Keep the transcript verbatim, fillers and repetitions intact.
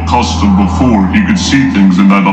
accustomed before. He could see things in that